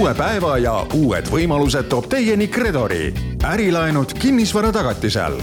Uue päeva ja uued võimalused toob teieni Kredori. Ärilaenud kinnisvara tagatisel.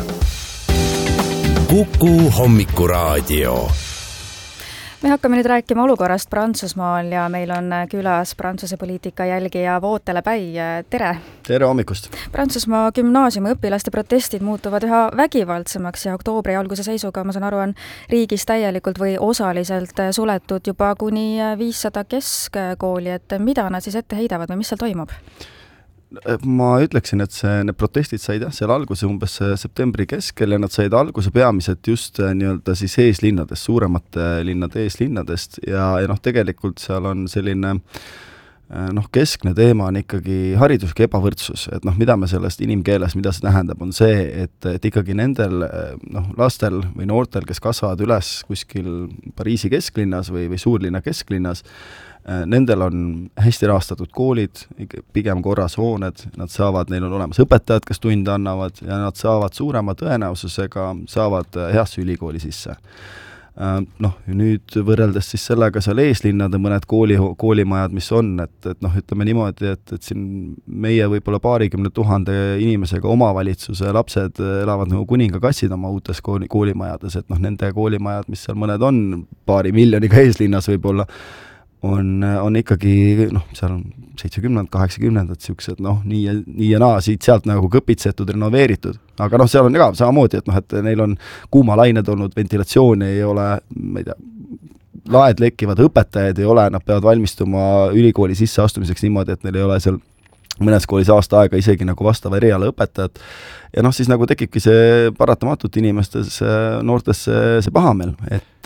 Kuku hommikuraadio. Me hakkame nüüd rääkima olukorrast Prantsusmaal ja meil on külas Prantsuse poliitika jälgija Vootele Päi. Tere! Tere hommikust! Prantsusmaa gümnaasiumi õpilaste protestid muutuvad üha vägivaldsemaks ja oktoobri alguse seisuga, ma saan aru, on riigis täielikult või osaliselt suletud juba kuni 500 keskkooli. Et mida nad siis ette heidavad või mis seal toimub? Ma ütleksin, et need protestid said seal alguse umbes septembri keskel ja nad said alguse peamiselt just nii-öelda siis eeslinnadest, suuremate linnade eeslinnadest ja tegelikult seal on selline keskne teema on ikkagi hariduslik ebavõrdsus, et mida me sellest inimkeeles, mida see tähendab, on see, et ikkagi nendel lastel või noortel, kes kasvavad üles kuskil Pariisi kesklinnas või suurlinna kesklinnas, nendel on hästi rahastatud koolid, pigem korras hooned, neil on olemas õpetajad, kes tunde annavad ja nad saavad suurema tõenäosusega heasse ülikooli sisse. Nüüd võrreldes siis sellega seal eeslinnade mõned koolimajad, mis on, et ütleme niimoodi, et siin meie võib-olla 20 000 inimesega omavalitsuse lapsed elavad nagu kuningakassid oma uutes koolimajades, et nende koolimajad, mis seal mõned on 2 miljoniga eeslinnas võib-olla, on ikkagi, seal on 70-80 siuksed, nii ja naa, siit-sealt nagu kõpitsetud, renoveeritud. Aga seal on ka samamoodi, et neil on kuumalained olnud, ventilatsiooni ei ole, ma ei tea, laed lekkivad, õpetajaid ei ole, nad peavad valmistuma ülikooli sisseastumiseks niimoodi, et neil ei ole seal mõnes koolis aasta aega isegi nagu vastava eriala õpetajad. Ja siis nagu tekibki see paratamatult inimestes, noortes see pahameel,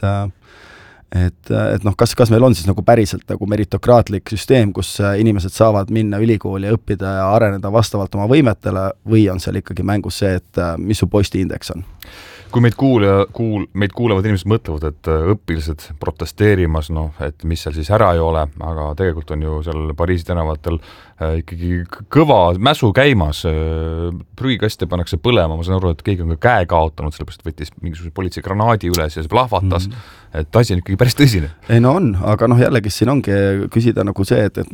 kas meil on siis nagu päriselt nagu meritokraatlik süsteem, kus inimesed saavad minna ülikooli ja õppida ja areneda vastavalt oma võimetele või on seal ikkagi mängus see, et mis su postiindeks on? Kui meid kuulavad inimesed mõtlevad, et õpilased protesteerimas, et mis seal siis ära ei ole, aga tegelikult on ju seal Pariisi tänavatel ikkagi kõva mäsu käimas, prügikaste pannakse põlema, ma saan aru, et keegi on ka käe kaotanud, sellepärast võttis mingisuguse politsei granaadi üles ja see plahvatas, et asi on ikkagi päris tõsine. Ei on, aga jällegi siin ongi küsida nagu see, et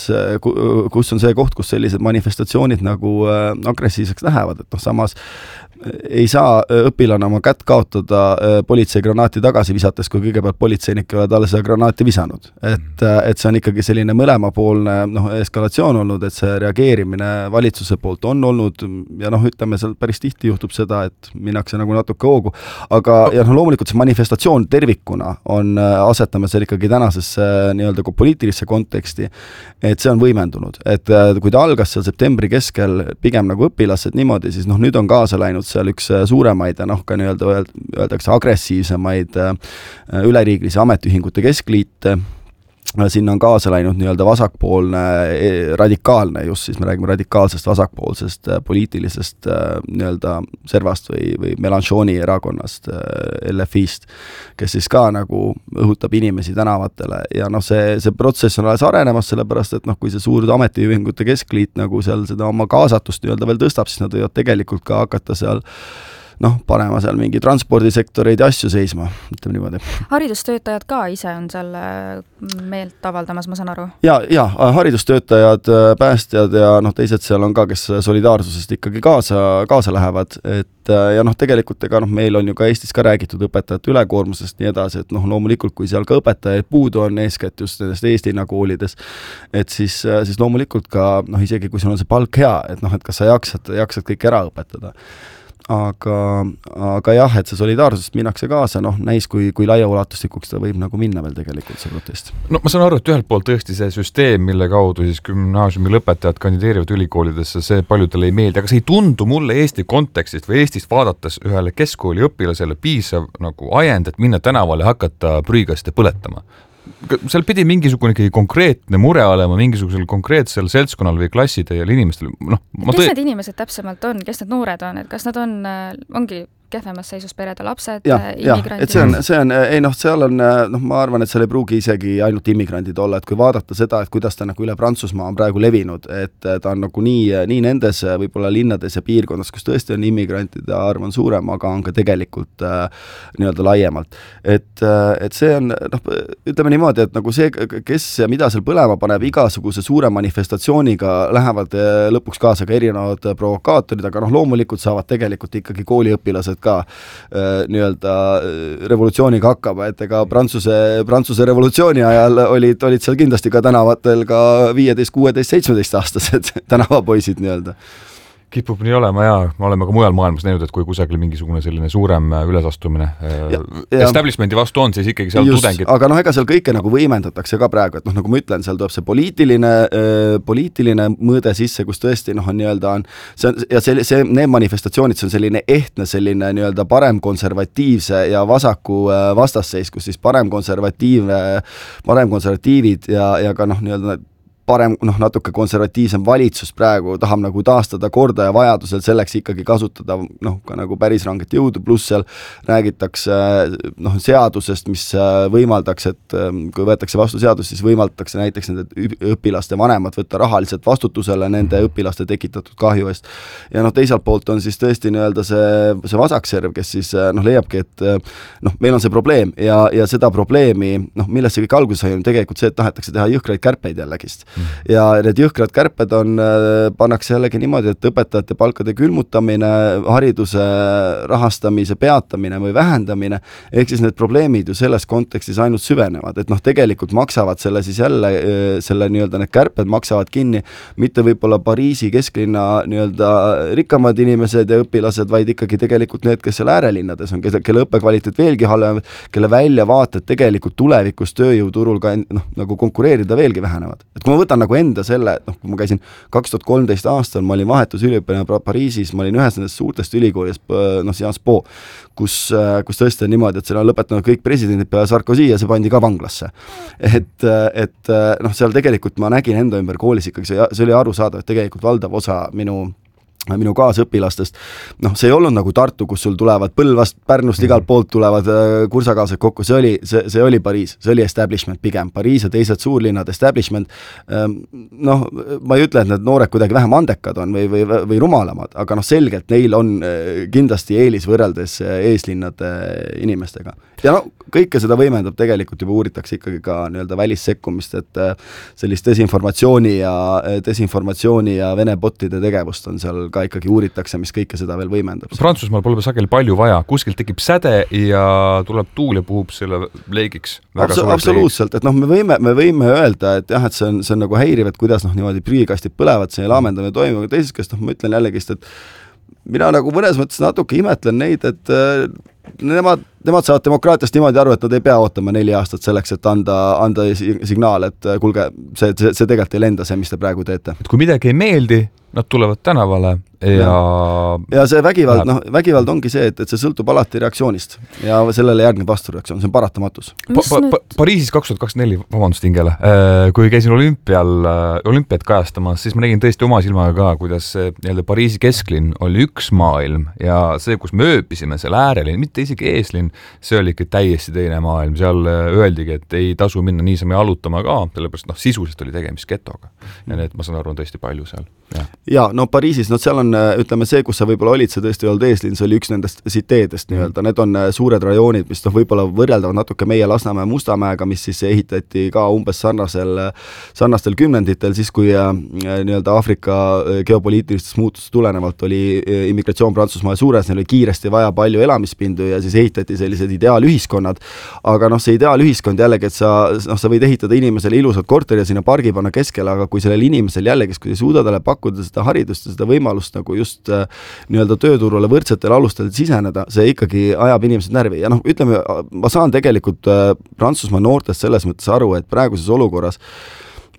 kus on see koht, kus sellised manifestatsioonid nagu agressiivseks lähevad, et samas ei saa õpilane oma kätt kaotada politsei granaati tagasi visates, kui kõigepealt politseinik ei ole talle seda granaati visanud. Et see on ikkagi selline mõlemapoolne eskalatsioon olnud, et see reageerimine valitsuse poolt on olnud ja ütleme, seal päris tihti juhtub seda, et minnakse nagu natuke hoogu. Aga loomulikult see manifestatsioon tervikuna asetame seal ikkagi tänasesse nii-öelda poliitilisse konteksti, et see on võimendunud. Et kui ta algas seal septembri keskel pigem nagu õpilased niimoodi, siis nüüd on kaasa läinud seal üks suuremaid ja ka öeldakse agressiivsemaid üleriiglise ametiühingute keskliite. Sinna on kaasa läinud vasakpoolne, radikaalne, just siis me räägime radikaalsest vasakpoolsest poliitilisest servast või Mélenchoni erakonnast, LFI-st, kes siis ka nagu õhutab inimesi tänavatele ja see protsess on alles arenemas, sellepärast, et kui see suur ametiühingute keskliit nagu seal seda oma kaasatust veel tõstab, siis nad võivad tegelikult ka hakata seal panema seal mingi transpordisektoreid ja asju seisma, ütleme niimoodi. Haridustöötajad ka ise on seal meelt avaldamas, ma saan aru? Ja, haridustöötajad, päästjad ja teised seal on ka, kes solidaarsusest ikkagi kaasa lähevad, ja tegelikult meil on ju ka Eestis ka räägitud õpetajate ülekoormusest nii edasi, et loomulikult, kui seal ka õpetajaid puudu on eeskätt just nendest eeslinna koolides, et siis loomulikult ka, isegi kui sul on see palk hea, et kas sa jaksad kõik ära õpetada. Aga jah, et see solidaarsusest minnakse kaasa, näis kui laiaulatuslikuks ta võib nagu minna veel tegelikult see protest. Ma saan aru, et ühelt poolt tõesti see süsteem, mille kaudu siis gümnaasiumi lõpetajad kandideerivad ülikoolidesse, see paljudele ei meeldi, aga see ei tundu mulle Eesti kontekstist või Eestist vaadates ühele keskkooli õpilasele piisav nagu ajend, et minna tänavale ja hakata prügikaste põletama. Seal pidi mingisugune konkreetne mure olema mingisugusel konkreetsel seltskonnal või klasside ja inimestel. Kes need inimesed täpsemalt on? Kes need noored on? Et kas nad ongi kehvemas seisus perede lapsed, immigrandid. Et see on, ei noh, seal on, ma arvan, et seal ei pruugi isegi ainult immigrandid olla, et kui vaadata seda, et kuidas ta nagu üle Prantsusmaa on praegu levinud, et ta on nagu nii nendes võib-olla linnades ja piirkondas, kus tõesti on immigrantide arv on suurem, aga on ka tegelikult nii-öelda laiemalt. Et see on, ütleme niimoodi, et nagu see, kes ja mida seal põlema paneb, igasuguse suure manifestatsiooniga lähevad lõpuks kaasa ka erinevad provokaatorid, aga loomulikult saavad tegelikult ikkagi kooliõpilased ka nii-öelda revolutsiooniga hakkama, et ega Prantsuse revolutsiooni ajal olid seal kindlasti ka tänavatel ka 15, 16, 17 aastased tänavapoisid nii-öelda. Kipub nii olema ja me oleme ka mujal maailmas näinud, et kui kusagil mingisugune selline suurem ülesastumine establishmenti vastu on, siis ikkagi seal tudengid. Aga ega seal kõike nagu võimendatakse ka praegu, et nagu ma ütlen, seal tuleb see poliitiline mõõde sisse, kus tõesti on nii-öelda need manifestatsioonid, see on selline ehtne, selline nii-öelda parem konservatiivse ja vasaku vastasseis, kus siis parem konservatiivid ja ka nii-öelda parem, natuke konservatiivsem valitsus praegu tahab nagu taastada korda ja vajadusel selleks ikkagi kasutada ka nagu päris ranget jõudu, pluss seal räägitakse seadusest, mis võimaldaks, et kui võetakse vastu seadus, siis võimaldatakse näiteks nende õpilaste vanemad võtta rahaliselt vastutusele nende õpilaste tekitatud kahju eest. Ja teiselt poolt on siis tõesti nii-öelda see vasakserv, kes siis leiabki, et meil on see probleem ja seda probleemi, millest see kõik alguses sai, on tegelikult see, et tahetakse teha jõhkraid kärpeid jällekist. Ja need jõhkrad kärped pannakse jällegi niimoodi, et õpetajate palkade külmutamine, hariduse rahastamise peatamine või vähendamine, ehk siis need probleemid ju selles kontekstis ainult süvenevad, et tegelikult maksavad selle siis jälle, selle nii-öelda need kärped maksavad kinni mitte võib-olla Pariisi kesklinna nii-öelda rikkamad inimesed ja õpilased, vaid ikkagi tegelikult need, kes seal äärelinnades on, kelle õppekvaliteet veelgi halvem, kelle väljavaated tegelikult tulevikus tööjõuturul ka nagu konkureerida veelgi vähenevad. Et kui ma võtan nagu enda selle, kui ma käisin 2013 aastal, ma olin vahetusüliõpilane Pariisis, ma olin ühes nendest suurtest ülikoolist, Sciences Po, kus tõesti on niimoodi, et seal on lõpetanud kõik presidendid peale Sarkozy ja see pandi ka vanglasse. Et seal tegelikult ma nägin enda ümber koolis ikkagi, see oli arusaadav, et tegelikult valdav osa minu kaasõpilastest. See ei olnud nagu Tartu, kus sul tulevad Põlvast, Pärnust, igalt poolt tulevad kursakaased kokku, see oli Pariis, see oli establishment pigem. Pariis ja teised suurlinnad establishment, ma ei ütle, et need noored kuidagi vähem andekad on või rumalamad, aga selgelt neil on kindlasti eelis võrreldes eeslinnade inimestega. Ja kõike seda võimendab tegelikult juba uuritakse ikkagi ka nii-öelda välissekkumist, et sellist desinformatsiooni ja Vene botide tegevust on seal ka ikkagi uuritakse, mis kõike seda veel võimendab. Prantsusmaal pole sageli palju vaja, kuskilt tekib säde ja tuleb tuul ja puhub selle leigiks. Absoluutselt, et me võime öelda, et jah, et see on nagu häiriv, et kuidas niimoodi prügikastid põlevad, see laamendamine toimub, aga teisest käest ma ütlen jällegist, et mina nagu mõnes mõttes natuke imetlen neid, et nemad saavad demokraatiast niimoodi aru, et nad ei pea ootama 4 aastat selleks, et anda signaal, et kuulge, see tegelikult ei lenda see, mis te praegu teete. Et kui midagi ei meeldi, nad tulevad tänavale ja see vägivald ongi see, et see sõltub alati reaktsioonist ja sellele järgneb vastureaktsioon, see on paratamatus. Pariisis 2024, vabandust Ingele, kui käisin olümpiat kajastamas, siis ma nägin tõesti oma silmaga ka, kuidas Pariisi kesklinn oli üks maailm ja see, kus me ööpisime seal äärelinn, mitte isegi eeslinn, see oli ikka täiesti teine maailm, seal öeldigi, et ei tasu minna niisama jalutama ka, sellepärast sisuliselt oli tegemist getoga ja need, ma saan aru, on tõesti palju seal. Ja Pariisis, seal on, ütleme see, kus sa võib-olla olid, see tõesti olnud eeslinn, see oli üks nendest siteedest nii-öelda, need on suured rajoonid, mis võib-olla võrreldavad natuke meie Lasnamäe Mustamäega, mis siis ehitati ka umbes sarnastel kümnenditel, siis kui nii-öelda Aafrika geopoliitilistest muutustest tulenevalt oli immigratsioon Prantsusmaal suures, neil oli kiiresti vaja palju elamispindu ja siis ehitati sellised ideaalühiskonnad, aga see ideaalühiskond jällegi, et sa võid ehitada inimesele ilusad korteri ja sinna pargi panna keskele, aga kui sellel inimesel jällegi, kui ei suuda talle pakkuda seda haridust ja seda võimalust nagu just nii-öelda tööturule võrdsetel alustel siseneda, see ikkagi ajab inimesed närvi. Ja ütleme, ma saan tegelikult Prantsusmaa noortest selles mõttes aru, et praeguses olukorras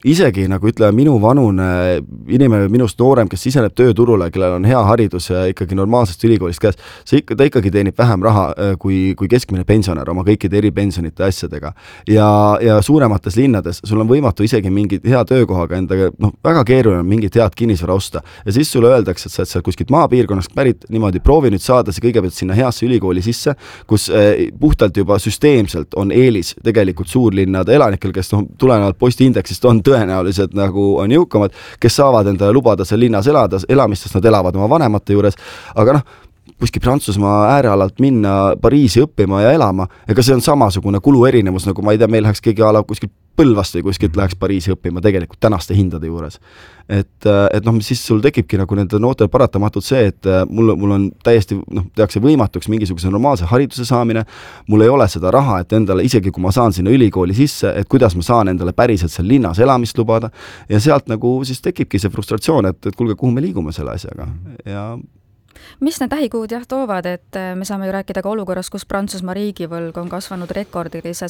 isegi nagu ütleme, minu vanune inimene, minust noorem, kes siseneb tööturule, kellel on hea haridus ja ikkagi normaalsest ülikoolist käes, ta ikkagi teenib vähem raha kui keskmine pensionär oma kõikide eripensionite asjadega. Ja suuremates linnades sul on võimatu isegi mingi hea töökohaga endaga, väga keeruline on mingit head kinnisvara osta. Ja siis sulle öeldakse, et sa oled seal kuskilt maapiirkonnast pärit, niimoodi proovi nüüd saada see kõigepealt sinna heasse ülikooli sisse, kus puhtalt juba süsteemselt on eelis tegelikult suurlinnade elanikel, kes tulenevalt postiindeksist on tõenäoliselt nagu on jõukamad, kes saavad endale lubada seal linnas elamist, sest nad elavad oma vanemate juures, aga kuskil Prantsusmaa äärealalt minna Pariisi õppima ja elama, ega see on samasugune kuluerinevus, nagu ma ei tea, meil läheks keegi ala kuskil Põlvast või kuskilt läheks Pariisi õppima tegelikult tänaste hindade juures. Et siis sul tekibki nagu nende noortel paratamatult see, et mul on täiesti, tehakse võimatuks mingisuguse normaalse hariduse saamine, mul ei ole seda raha, et endale, isegi kui ma saan sinna ülikooli sisse, et kuidas ma saan endale päriselt seal linnas elamist lubada, ja sealt nagu siis tekibki see frustratsioon, et kuulge, kuhu me liigume selle asjaga, ja mis need lähikuud toovad, et me saame ju rääkida ka olukorras, kus Prantsusmaa riigivõlg on kasvanud rekordilise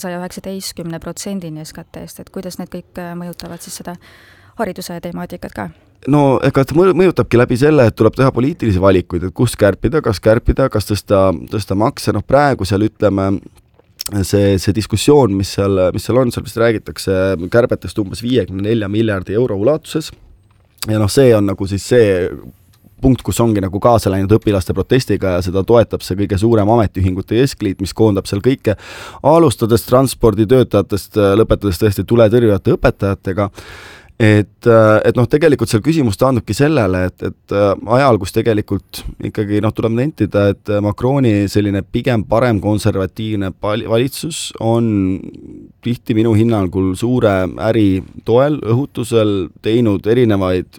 119% SKT-st, et kuidas need kõik mõjutavad siis seda hariduse temaatikat ka? No ega ta mõjutabki läbi selle, et tuleb teha poliitilisi valikuid, et kus kärpida, kas tõsta makse, praegu seal ütleme see diskussioon, mis seal on, seal vist räägitakse kärbetest umbes 54 miljardi euro ulatuses ja see on nagu siis see punkt, kus ongi nagu kaasa läinud õpilaste protestiga ja seda toetab see kõige suurem ametiühingute keskliit, mis koondab seal kõike, alustades transporditöötajatest, lõpetades tõesti tuletõrjujate õpetajatega, et tegelikult seal küsimus taandubki sellele, et ajal, kus tegelikult ikkagi tuleb nentida, et Macroni selline pigem parem konservatiivne valitsus on tihti minu hinnangul suure äri toel, õhutusel teinud erinevaid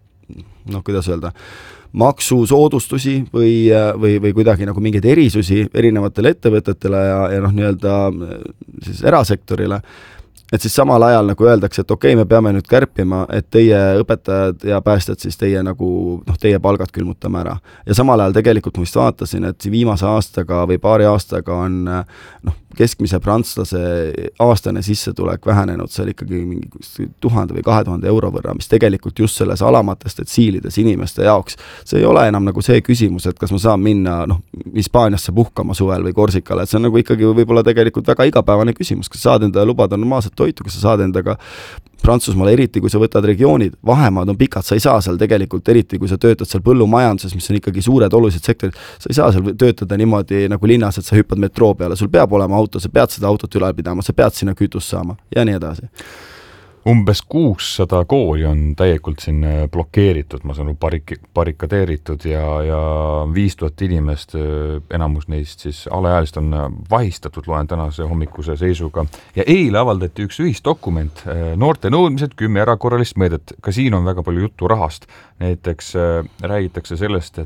kuidas öelda, maksusoodustusi või kuidagi nagu mingeid erisusi erinevatele ettevõtetele ja nii-öelda siis erasektorile, et siis samal ajal nagu öeldakse, et okei, me peame nüüd kärpima, et teie õpetajad ja päästjad siis teie palgad külmutame ära. Ja samal ajal tegelikult ma vist vaatasin, et viimase aastaga või paari aastaga on keskmise prantslase aastane sissetulek vähenenud seal ikkagi mingi 1000 või 2000 euro võrra, mis tegelikult just selles alamatest detsiilides inimeste jaoks, see ei ole enam nagu see küsimus, et kas ma saan minna Hispaaniasse puhkama suvel või Korsikale, et see on nagu ikkagi võib-olla tegelikult väga igapäevane küsimus, kas saad enda lubada normaalset toitu, kas sa saad endaga Prantsusmaal, eriti kui sa võtad regioonid, vahemaad on pikad, sa ei saa seal tegelikult, eriti kui sa töötad seal põllumajanduses, mis on ikkagi suured olulised sektorid, sa ei saa seal töötada niimoodi nagu linnas, et sa hüppad metroo peale, sul peab olema auto, sa pead seda autot ülal pidama, sa pead sinna kütust saama ja nii edasi. Umbes 600 kooli on täielikult siin blokeeritud, ma saan barrikadeeritud ja 5000 inimest, enamus neist siis alaealist on vahistatud, loen tänase hommikuse seisuga. Ja eile avaldati üks ühisdokument, noorte nõudmised, 10 erakorralist mõõdet, ka siin on väga palju juttu rahast. Näiteks räägitakse sellest,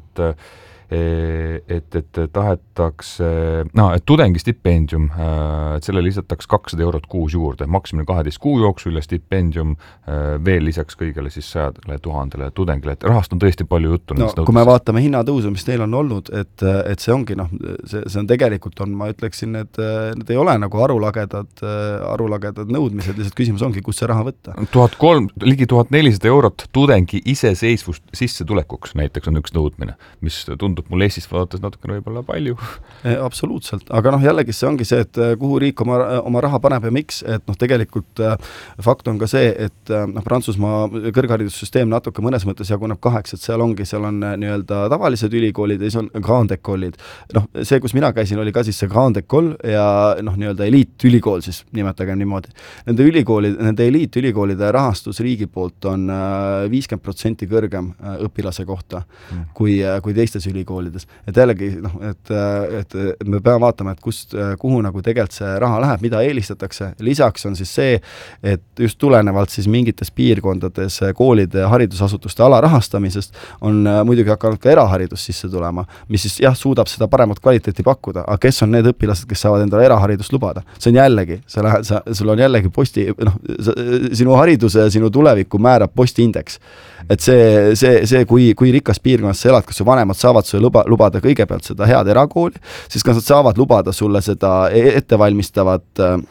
et tahetakse, et tudengistipendium, et selle lisataks 200 eurot kuus juurde, maksimine 12 kuu jooksul ja stipendium veel lisaks kõigele siis 100 000 tudengile, et rahast on tõesti palju juttu. Kui me vaatame hinnatõusu, mis neil on olnud, et see ongi, see on tegelikult on, ma ütleksin, et need ei ole nagu arulagedad nõudmised, lihtsalt küsimus ongi, kus see raha võtta. Ligi 1400 eurot tudengi iseseisvust sissetulekuks näiteks on üks nõudmine, mis tundub mul Eestist vaadates natukene võib-olla palju. Absoluutselt, aga jällegi see ongi see, et kuhu riik oma raha paneb ja miks, et tegelikult fakt on ka see, et Prantsusmaa kõrgharidussüsteem natuke mõnes mõttes jaguneb kaheks, et seal on nii-öelda tavalised ülikoolid ja siis on Grande École'id. See, kus mina käisin, oli ka siis see Grande École ja nii-öelda eliitülikool siis, nimetagem niimoodi. Nende eliitülikoolide rahastus riigi poolt on 50% kõrgem õpilase kohta kui teistes ülikoolides. Et jällegi, et me peame vaatama, et kuhu nagu tegelikult see raha läheb, mida eelistatakse. Lisaks on siis see, et just tulenevalt siis mingites piirkondades koolide haridusasutuste alarahastamisest on muidugi hakanud ka eraharidus sisse tulema, mis siis suudab seda paremat kvaliteeti pakkuda, aga kes on need õpilased, kes saavad endale eraharidust lubada? See on jällegi, sul on jällegi sinu hariduse ja sinu tulevikku määrab postiindeks. Et see kui rikas piirkonnas sa elad, kas su vanemad saavad sulle lubada kõigepealt seda head erakooli, siis kas nad saavad lubada sulle seda ettevalmistavat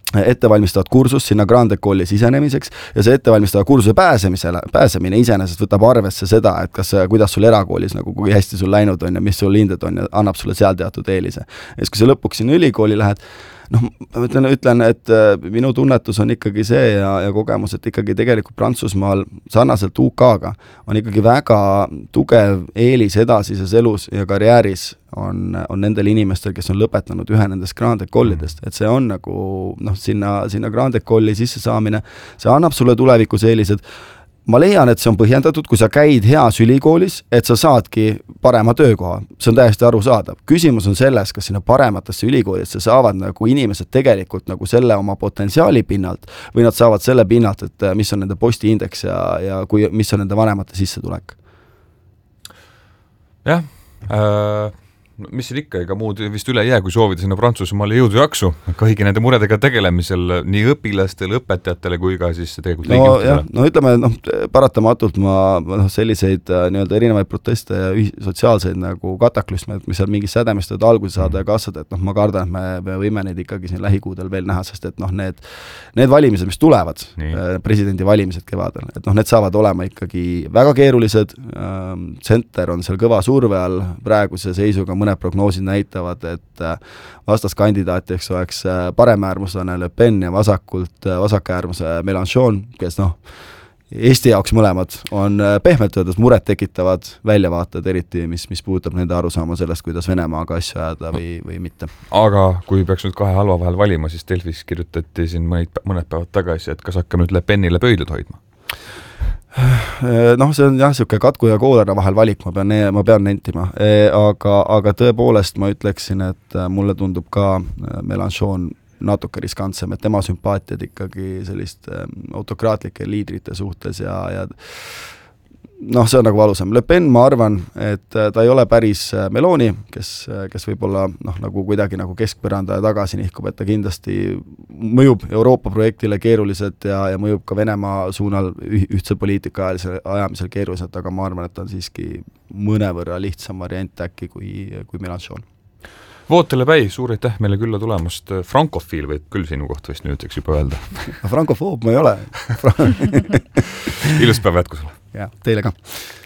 ettevalmistavat kursust sinna Grand Ecole'i sisenemiseks ja see ettevalmistava kursuse pääsemine iseenesest võtab arvesse seda, et kuidas sul erakoolis nagu kui hästi sul läinud on ja mis sul hinded on ja annab sulle seal teatud eelise. Ja siis kui sa lõpuks sinna ülikooli lähed, ütlen, et minu tunnetus on ikkagi see ja kogemus, et ikkagi tegelikult Prantsusmaal sarnaselt UK-ga on ikkagi väga tugev eelis edasises elus ja karjääris on nendel inimestel, kes on lõpetanud ühe nendest Grand Ecole'idest, et see on nagu sinna Grand Ecole'i sisse saamine, see annab sulle tulevikus eelised. Ma leian, et see on põhjendatud, kui sa käid heas ülikoolis, et sa saadki parema töökoha. See on täiesti arusaadav. Küsimus on selles, kas sinna parematesse ülikoolidesse saavad nagu inimesed tegelikult nagu selle oma potentsiaali pinnalt või nad saavad selle pinnalt, et mis on nende postiindeks ja mis on nende vanemate sissetulek. Jah, mis siin ikka, ega muud vist üle jää, kui soovida sinna Prantsusmaale jõudu jaksu kõigi nende muredega tegelemisel nii õpilastele, õpetajatele kui ka siis tegelikult liigijuhtidele. No ütleme, paratamatult ma selliseid nii-öelda erinevaid proteste ja sotsiaalseid nagu kataklüsme, mis seal mingis sädemistavad alguse saada ja kasvada, et ma kardan, et me võime neid ikkagi siin lähikuudel veel näha, sest et need valimised, mis tulevad, presidendi valimised kevadel, et need saavad olema ikkagi väga keerulised, tsenter on seal kõva surve all praeguse seisuga, mõned prognoosid näitavad, et vastaskandidaatiks oleks paremäärmuslane Le Pen ja vasakäärmuse Mélenchon, kes Eesti jaoks mõlemad on pehmelt öeldes muret tekitavad väljavaated, eriti mis puudutab nende arusaama sellest, kuidas Venemaaga asju ajada või mitte. Aga kui peaks nüüd kahe halva vahel valima, siis Delfis kirjutati siin mõned päevad tagasi, et kas hakkame nüüd Le Penile pöidlad hoidma? See on jah, siuke katku ja koolera vahel valik, ma pean nentima, aga tõepoolest ma ütleksin, et mulle tundub ka Mélenchon natuke riskantsem, et tema sümpaatiad ikkagi sellist autokraatlike liidrite suhtes ja see on nagu valusam. Le Pen, ma arvan, et ta ei ole päris Meloni, kes võib-olla nagu kuidagi nagu keskpõranda ja tagasi nihkub, et ta kindlasti mõjub Euroopa projektile keeruliselt ja mõjub ka Venemaa suunal ühtse poliitika ajamisel keeruliselt, aga ma arvan, et ta on siiski mõnevõrra lihtsam variant äkki kui Mélenchon. Vootele päi, suur aitäh meile külla tulemast. Frankofiil võib küll sinu kohta vist nüüdseks juba öelda. Frankofoob ma ei ole. Ilus päev jätku sulle. Ja, teile ka.